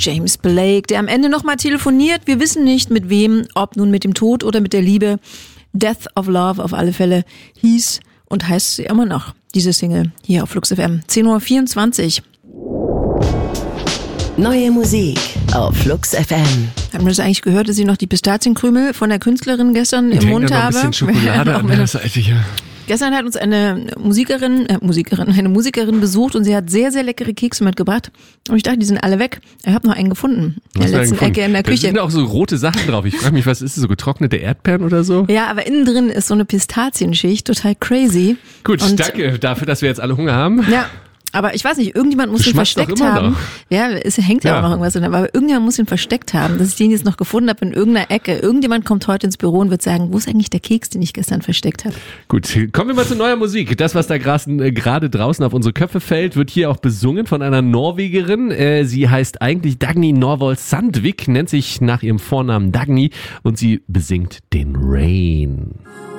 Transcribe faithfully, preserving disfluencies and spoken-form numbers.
James Blake, der am Ende nochmal telefoniert. Wir wissen nicht mit wem, ob nun mit dem Tod oder mit der Liebe. Death of Love auf alle Fälle hieß und heißt sie immer noch, diese Single hier auf Flux F M. zehn Uhr vierundzwanzig. Neue Musik auf Flux F M. Haben wir das eigentlich gehört, dass ich noch die Pistazienkrümel von der Künstlerin gestern ich im Mund noch habe? Ein bisschen Schokolade an der Seite hier. Gestern hat uns eine Musikerin, äh, Musikerin, eine Musikerin besucht und sie hat sehr, sehr leckere Kekse mitgebracht. Und ich dachte, die sind alle weg. Ich habe noch einen gefunden. In der letzten Ecke in der Küche. Da sind auch so rote Sachen drauf. Ich frage mich, was ist das, so getrocknete Erdbeeren oder so? Ja, aber innen drin ist so eine Pistazienschicht, total crazy. Gut, und danke dafür, dass wir jetzt alle Hunger haben. Ja. Aber ich weiß nicht, irgendjemand muss den versteckt haben. Noch. Ja, es hängt ja, ja auch noch irgendwas drin. Aber irgendjemand muss den versteckt haben, dass ich den jetzt noch gefunden habe in irgendeiner Ecke. Irgendjemand kommt heute ins Büro und wird sagen, wo ist eigentlich der Keks, den ich gestern versteckt habe? Gut, kommen wir mal zu neuer Musik. Das, was da gerade draußen auf unsere Köpfe fällt, wird hier auch besungen von einer Norwegerin. Sie heißt eigentlich Dagny Norvoll Sandvik, nennt sich nach ihrem Vornamen Dagny und sie besingt den Rain.